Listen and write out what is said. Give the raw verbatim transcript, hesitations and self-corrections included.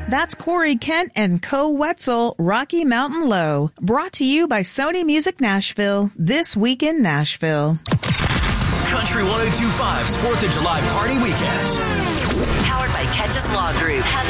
That's Corey Kent and Co Wetzel, Rocky Mountain Low. Brought to you by Sony Music Nashville, This Week in Nashville. Country one oh two point five's fourth of July Party Weekend. Powered by Catches Law Group.